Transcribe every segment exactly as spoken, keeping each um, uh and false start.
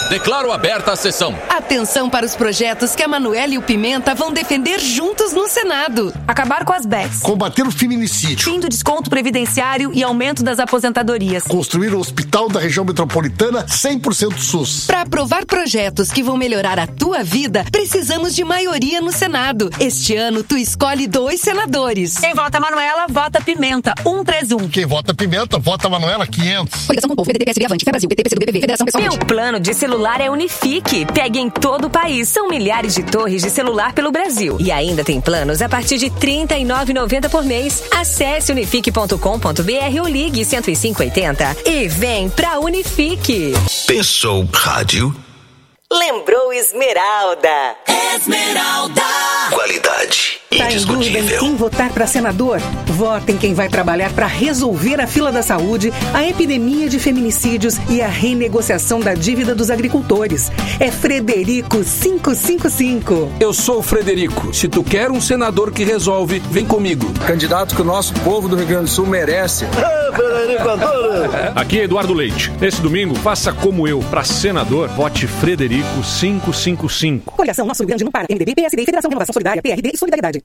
Declaro aberta a sessão. Atenção para os projetos que a Manuela e o Pimenta vão defender juntos no Senado. Acabar com as bets. Combater o feminicídio. Fim do desconto previdenciário e aumento das aposentadorias. Construir o hospital da região metropolitana cem por cento SUS. Para aprovar projetos que vão melhorar a tua vida, precisamos de maioria no Senado. Este ano, tu escolhe dois senadores. Quem vota Manuela, vota Pimenta. um três um. Quem vota Pimenta, vota Manuela quinhentos. Coligação com o povo, P D T, P S B, Avante, Fé Brasil, P T, P C do B, P V, Federação Pessoal. Meu plano de celular é Unifique. Pegue em todo o país. São milhares de torres de celular pelo Brasil. E ainda tem planos a partir de trinta e nove reais e noventa centavos por mês. Acesse unifique ponto com ponto b r ou ligue cento e cinco oitenta e vem pra Unifique. Pensou rádio? Lembrou Esmeralda. Esmeralda. Qualidade Tá em dúvida em quem votar para senador? Vota em quem vai trabalhar para resolver a fila da saúde, a epidemia de feminicídios e a renegociação da dívida dos agricultores. É Frederico quinhentos e cinquenta e cinco. Eu sou o Frederico. Se tu quer um senador que resolve, vem comigo. Candidato que o nosso povo do Rio Grande do Sul merece. Ah, Frederico, adoro. Aqui é Eduardo Leite. Nesse domingo, faça como eu. Para senador, vote Frederico quinhentos e cinquenta e cinco. Coligação Nosso Rio Grande não para. M D B, P S D, Federação de Renovação Solidária, P R D e Solidariedade.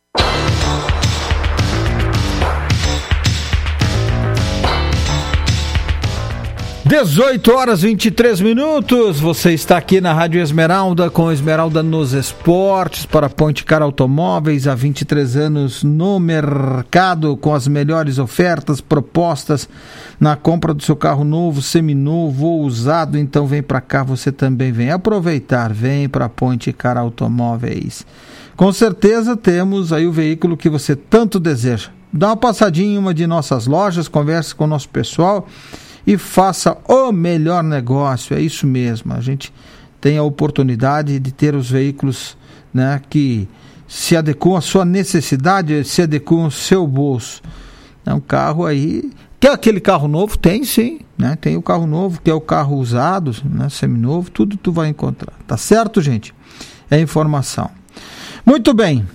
dezoito horas e vinte e três minutos. Você está aqui na Rádio Esmeralda com Esmeralda nos Esportes para Ponte Car Automóveis. Há vinte e três anos no mercado com as melhores ofertas, propostas na compra do seu carro novo, seminovo ou usado. Então vem para cá, você também vem aproveitar. Vem para Ponte Car Automóveis. Com certeza temos aí o veículo que você tanto deseja. Dá uma passadinha em uma de nossas lojas, converse com o nosso pessoal e faça o melhor negócio. É isso mesmo, a gente tem a oportunidade de ter os veículos, né, que se adequam à sua necessidade, se adequam ao seu bolso. É um carro aí, quer aquele carro novo? Tem sim, né? Tem o carro novo, que é o carro usado, né, seminovo, tudo tu vai encontrar, tá certo, gente? É informação. Muito bem,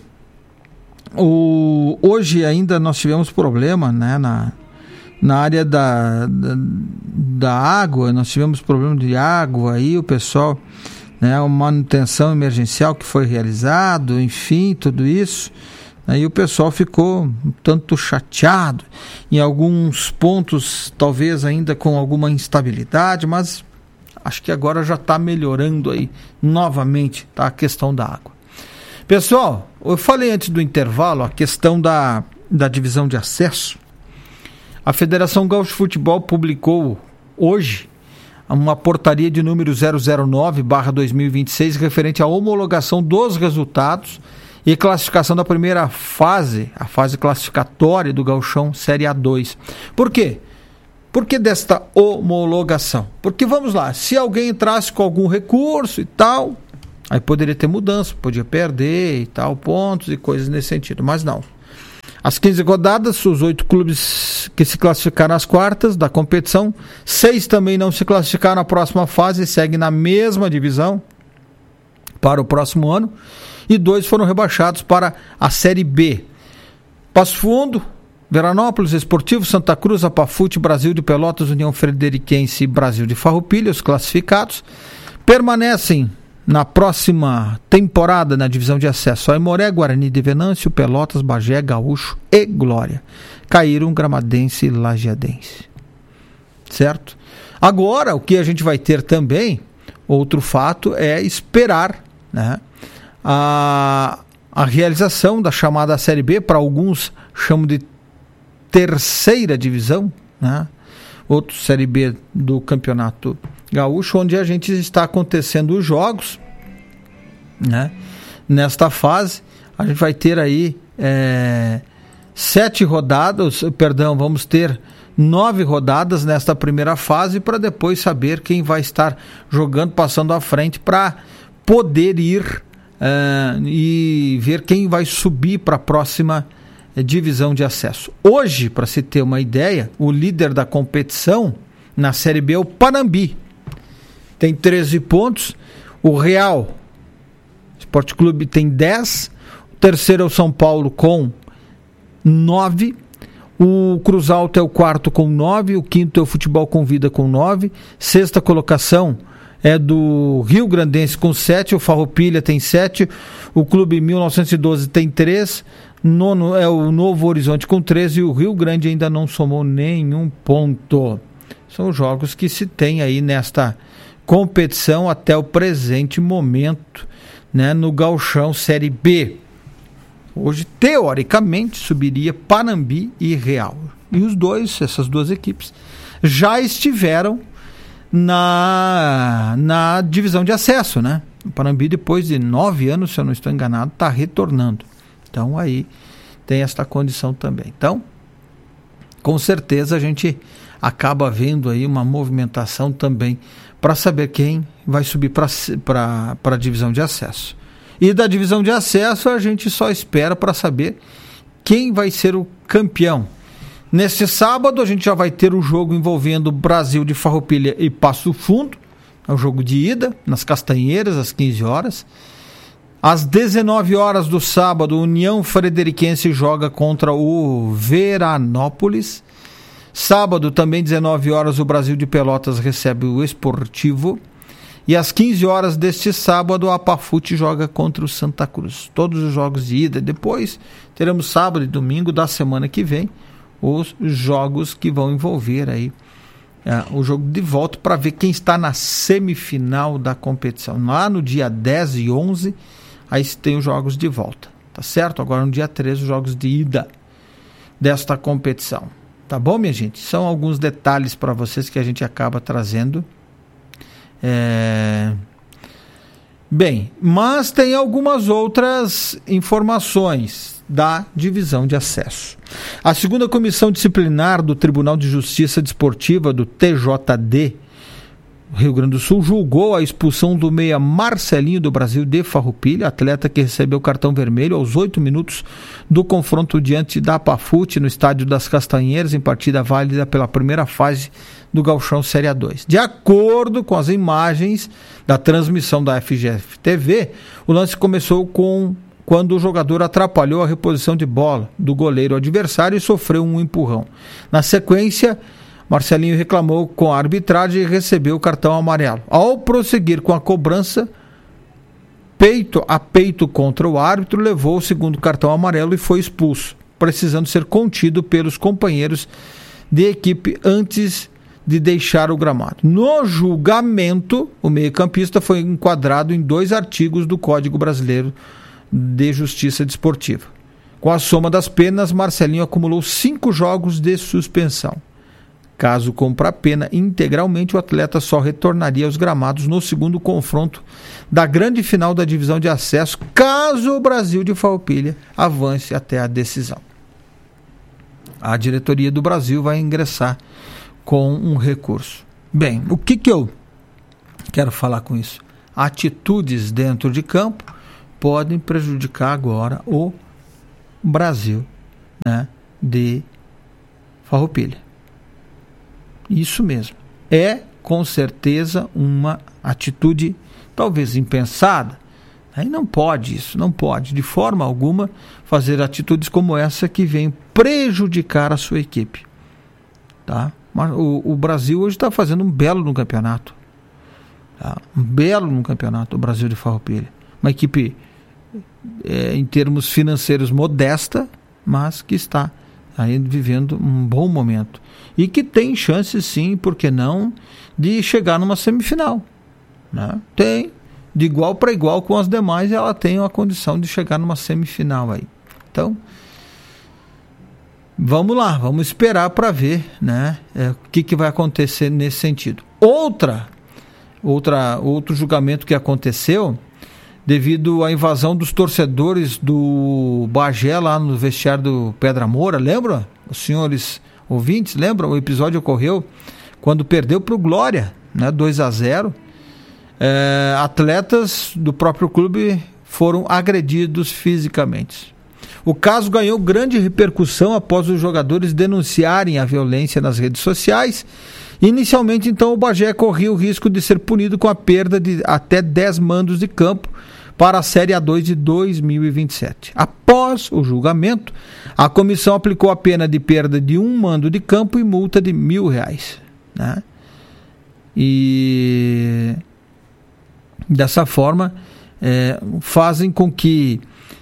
o, hoje ainda nós tivemos problema, né, na Na área da, da, da água, nós tivemos problema de água, aí o pessoal, né, uma manutenção emergencial que foi realizado, enfim, tudo isso. Aí o pessoal ficou um tanto chateado, em alguns pontos talvez ainda com alguma instabilidade, mas acho que agora já está melhorando aí novamente, tá, a questão da água. Pessoal, eu falei antes do intervalo a questão da, da divisão de acesso. A Federação Gaúcha de Futebol publicou hoje uma portaria de número zero zero nove barra dois mil e vinte e seis referente à homologação dos resultados e classificação da primeira fase, a fase classificatória do Gauchão Série A dois. Por quê? Por que desta homologação? Porque, vamos lá, se alguém entrasse com algum recurso e tal, aí poderia ter mudança, podia perder e tal, pontos e coisas nesse sentido, mas não. As quinze rodadas, os oito clubes que se classificaram às quartas da competição, seis também não se classificaram na próxima fase e seguem na mesma divisão para o próximo ano, e dois foram rebaixados para a Série B. Passo Fundo, Veranópolis, Esportivo, Santa Cruz, Apafute, Brasil de Pelotas, União Frederiquense e Brasil de Farroupilha, os classificados, permanecem na próxima temporada na divisão de acesso. Aimoré, Guarani de Venâncio, Pelotas, Bagé, Gaúcho e Glória. Caíram Gramadense e Lajeadense. Certo? Agora, o que a gente vai ter também, outro fato, é esperar, né, a, a realização da chamada Série B, para alguns chamam de terceira divisão, né? Outro Série B do Campeonato Gaúcho, onde a gente está acontecendo os jogos, né? Nesta fase, a gente vai ter aí é, sete rodadas, perdão, vamos ter nove rodadas nesta primeira fase, para depois saber quem vai estar jogando, passando à frente, para poder ir é, e ver quem vai subir para a próxima divisão de acesso. Hoje, para se ter uma ideia, o líder da competição na Série B é o Panambi, tem treze pontos. O Real Esporte Clube tem dez, o terceiro é o São Paulo com nove, o Cruz Alta é o quarto com nove, o quinto é o Futebol Convida com nove, sexta colocação é do Rio Grandense com sete, o Farroupilha tem sete, o Clube mil novecentos e doze tem três, nono é o Novo Horizonte com treze e o Rio Grande ainda não somou nenhum ponto. São os jogos que se tem aí nesta competição até o presente momento, né, no Gauchão Série B. Hoje, teoricamente, subiria Panambi e Real. E os dois, essas duas equipes, já estiveram na, na divisão de acesso, né? O Panambi, depois de nove anos, se eu não estou enganado, está retornando. Então, aí tem esta condição também. Então, com certeza, a gente acaba vendo aí uma movimentação também para saber quem vai subir para a divisão de acesso. E da divisão de acesso, a gente só espera para saber quem vai ser o campeão. Neste sábado, a gente já vai ter o jogo envolvendo Brasil de Farroupilha e Passo Fundo. É o jogo de ida, nas Castanheiras, às quinze horas. Às dezenove horas do sábado, União Frederiquense joga contra o Veranópolis. Sábado, também dezenove horas, o Brasil de Pelotas recebe o Esportivo. E às quinze horas deste sábado, a Pafute joga contra o Santa Cruz. Todos os jogos de ida. Depois, teremos sábado e domingo da semana que vem, os jogos que vão envolver aí é, o jogo de volta para ver quem está na semifinal da competição. Lá no dia dez e onze, aí tem os jogos de volta, tá certo? Agora no dia treze, os jogos de ida desta competição. Tá bom, minha gente? São alguns detalhes para vocês que a gente acaba trazendo. É... Bem, mas tem algumas outras informações da divisão de acesso. A segunda comissão disciplinar do Tribunal de Justiça Desportiva do T J D Rio Grande do Sul julgou a expulsão do meia Marcelinho do Brasil de Farroupilha, atleta que recebeu cartão vermelho aos oito minutos do confronto diante da Pafute no estádio das Castanheiras, em partida válida pela primeira fase do Gauchão Série A dois. De acordo com as imagens da transmissão da F G F T V, o lance começou com quando o jogador atrapalhou a reposição de bola do goleiro adversário e sofreu um empurrão. Na sequência, Marcelinho reclamou com a arbitragem e recebeu o cartão amarelo. Ao prosseguir com a cobrança, peito a peito contra o árbitro, levou o segundo cartão amarelo e foi expulso, precisando ser contido pelos companheiros de equipe antes de deixar o gramado. No julgamento, o meio-campista foi enquadrado em dois artigos do Código Brasileiro de Justiça Desportiva. Com a soma das penas, Marcelinho acumulou cinco jogos de suspensão. Caso cumpra a pena integralmente, o atleta só retornaria aos gramados no segundo confronto da grande final da divisão de acesso, caso o Brasil de Farroupilha avance até a decisão. A diretoria do Brasil vai ingressar com um recurso. Bem, o que, que eu quero falar com isso? Atitudes dentro de campo podem prejudicar agora o Brasil, né, de Farroupilha. Isso mesmo. É, com certeza, uma atitude talvez impensada. Aí não pode isso, não pode, de forma alguma, fazer atitudes como essa que vem prejudicar a sua equipe. Tá? Mas o, o Brasil hoje está fazendo um belo no campeonato. Tá? Um belo no campeonato, o Brasil de Farroupilha. Uma equipe, é, em termos financeiros, modesta, mas que está aí vivendo um bom momento. E que tem chance, sim, por que não, de chegar numa semifinal. Né? Tem, de igual para igual com as demais, ela tem a condição de chegar numa semifinal aí. Então, vamos lá, vamos esperar para ver, né, é, o que, que vai acontecer nesse sentido. Outra, outra, outro julgamento que aconteceu, devido à invasão dos torcedores do Bagé lá no vestiário do Pedra Moura, lembra? Os senhores ouvintes, lembram? O episódio ocorreu quando perdeu para o Glória, né, dois a zero. É, atletas do próprio clube foram agredidos fisicamente. O caso ganhou grande repercussão após os jogadores denunciarem a violência nas redes sociais. Inicialmente, então, o Bagé corria o risco de ser punido com a perda de até dez mandos de campo para a Série A dois de dois mil e vinte e sete. Após o julgamento, a comissão aplicou a pena de perda de um mando de campo e multa de mil reais. Né? E Dessa forma, é, fazem com que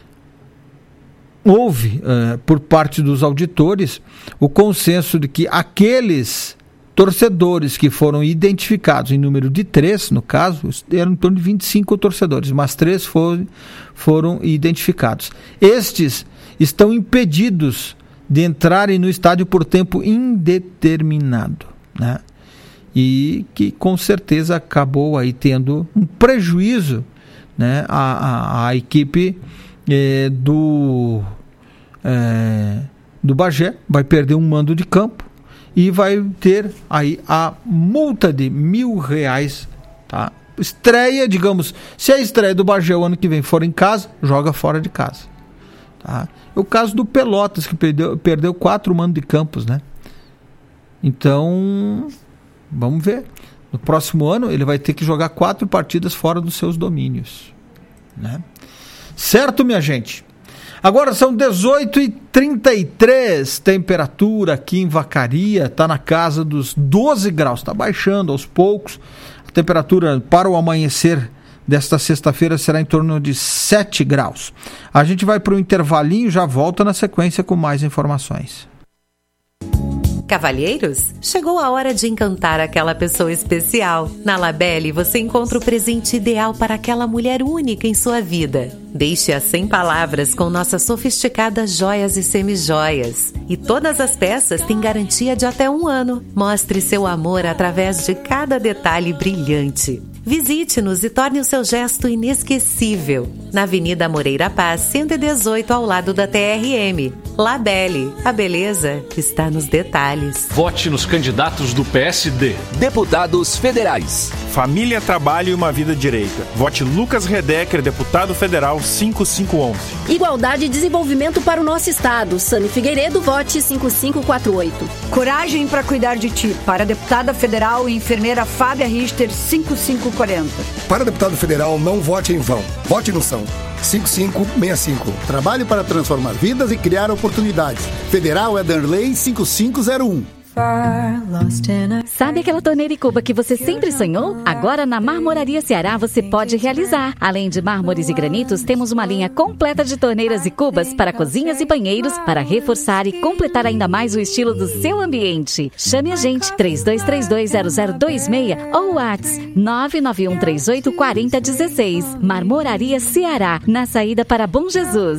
houve, é, por parte dos auditores, o consenso de que aqueles torcedores que foram identificados em número de três, no caso, eram em torno de vinte e cinco torcedores, mas três foram, foram identificados. Estes estão impedidos de entrarem no estádio por tempo indeterminado, né? E que com certeza acabou aí tendo um prejuízo, né? a, a, a equipe eh, do, eh, do Bagé vai perder um mando de campo e vai ter aí a multa de mil reais, tá? Estreia, digamos, se a estreia do Bagé o ano que vem for em casa, joga fora de casa, tá? É o caso do Pelotas, que perdeu, perdeu quatro mandos de campos, né? Então, vamos ver. No próximo ano, ele vai ter que jogar quatro partidas fora dos seus domínios, né? Certo, minha gente? Agora são dezoito e trinta e três, temperatura aqui em Vacaria está na casa dos doze graus, está baixando aos poucos. A temperatura para o amanhecer desta sexta-feira será em torno de sete graus. A gente vai para o intervalinho e já volta na sequência com mais informações. Cavalheiros, chegou a hora de encantar aquela pessoa especial. Na Labelle você encontra o presente ideal para aquela mulher única em sua vida. Deixe-a sem palavras com nossas sofisticadas joias e semijoias. E todas as peças têm garantia de até um ano. Mostre seu amor através de cada detalhe brilhante. Visite-nos e torne o seu gesto inesquecível. Na Avenida Moreira Paz, cento e dezoito, ao lado da T R M. Labelle, a beleza está nos detalhes. Vote nos candidatos do P S D. Deputados federais. Família, trabalho e uma vida direita. Vote Lucas Redecker, deputado federal cinco cinco um um. Igualdade e desenvolvimento para o nosso estado. Sani Figueiredo, vote cinco cinco quatro oito. Coragem para cuidar de ti. Para a deputada federal e enfermeira Fábia Richter, cinco cinco quarenta. Para deputado federal, não vote em vão. Vote no São. cinco cinco seis cinco. Trabalho para transformar vidas e criar oportunidades. Federal é Danley cinco cinco zero um. Sabe aquela torneira e cuba que você sempre sonhou? Agora na Marmoraria Ceará você pode realizar. Além de mármores e granitos, temos uma linha completa de torneiras e cubas para cozinhas e banheiros para reforçar e completar ainda mais o estilo do seu ambiente. Chame a gente três dois três dois zero zero dois seis ou WhatsApp nove nove um três oito quatro zero um seis. Marmoraria Ceará, na saída para Bom Jesus.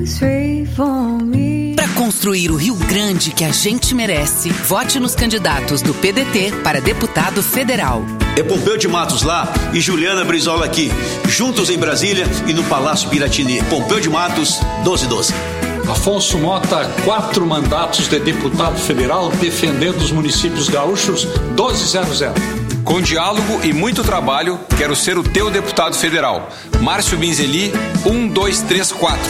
Para construir o Rio Grande que a gente merece, vote nos candidatos do P D T para deputado federal. É Pompeu de Matos lá e Juliana Brizola aqui, juntos em Brasília e no Palácio Piratini. Pompeu de Matos, doze doze. Afonso Mota, quatro mandatos de deputado federal defendendo os municípios gaúchos, doze zero zero. Com diálogo e muito trabalho, quero ser o teu deputado federal. Márcio Binzeli, um dois três quatro.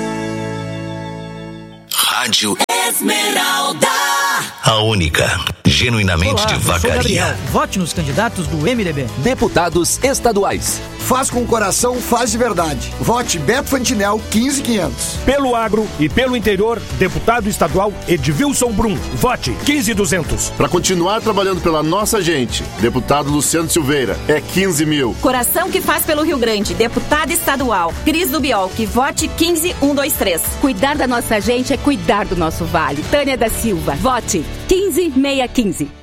Rádio Esmeralda. A única, genuinamente Olá, de Vacaria. Vote nos candidatos do M D B. Deputados estaduais. Faz com o coração, faz de verdade. Vote Beto Fantinel, quinze quinhentos. Pelo agro e pelo interior, deputado estadual Edvilson Brum. Vote quinze duzentos. Para continuar trabalhando pela nossa gente, deputado Luciano Silveira, é quinze mil. Coração que faz pelo Rio Grande, deputado estadual Cris do Biolque, vote quinze mil cento e vinte e três. Cuidar da nossa gente é cuidar do nosso vale. Tânia da Silva, vote quinze mil seiscentos e quinze.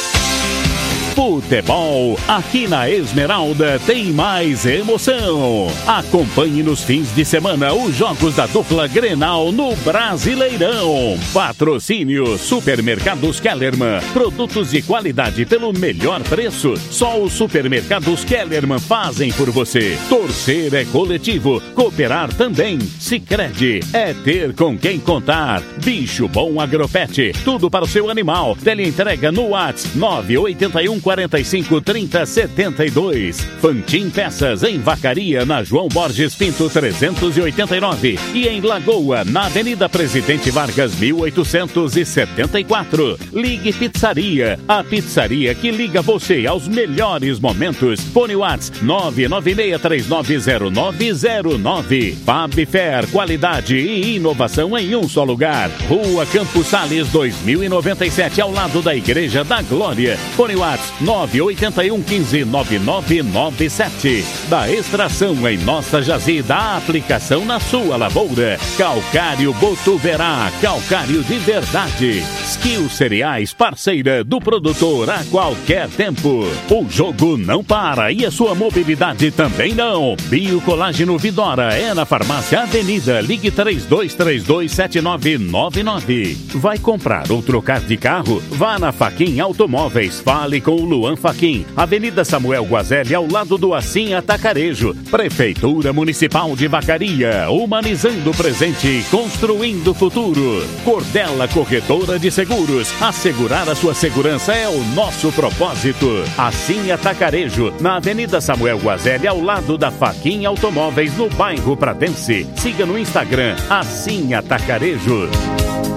Futebol, aqui na Esmeralda tem mais emoção. Acompanhe nos fins de semana os jogos da dupla Grenal no Brasileirão. Patrocínio Supermercados Kellerman. Produtos de qualidade pelo melhor preço. Só os Supermercados Kellerman fazem por você. Torcer é coletivo, cooperar também. Sicredi é ter com quem contar. Bicho Bom Agropet, tudo para o seu animal. Teleentrega no WhatsApp nove oito um quarenta e cinco trinta setenta e dois. Fantin Peças em Vacaria, na João Borges Pinto trezentos e oitenta e nove e em Lagoa, na Avenida Presidente Vargas mil oitocentos e setenta e quatro. Ligue Pizzaria, a pizzaria que liga você aos melhores momentos. Fone WhatsApp nove nove seis três nove zero nove zero nove. Fabfer, qualidade e inovação em um só lugar. Rua Campos Sales dois mil e noventa e sete, ao lado da Igreja da Glória. Fone WhatsApp nove oito um cinco nove nove nove sete. Da extração em nossa jazida, a aplicação na sua lavoura. Calcário Botuverá, calcário de verdade. Skill Cereais, parceira do produtor a qualquer tempo. O jogo não para e a sua mobilidade também não. Biocolágeno Vidora é na Farmácia Avenida. Ligue três dois três dois sete nove nove nove. Vai comprar ou trocar de carro? Vá na Faquin Automóveis. Fale com o Luan Faquin. Avenida Samuel Guazelli, ao lado do Assim Atacarejo. Prefeitura Municipal de Vacaria. Humanizando o presente, construindo o futuro. Cordela Corretora de Seguros. Assegurar a sua segurança é o nosso propósito. Assim Atacarejo, na Avenida Samuel Guazelli, ao lado da Faquin Automóveis, no bairro Pradense. Siga no Instagram, Assim Atacarejo.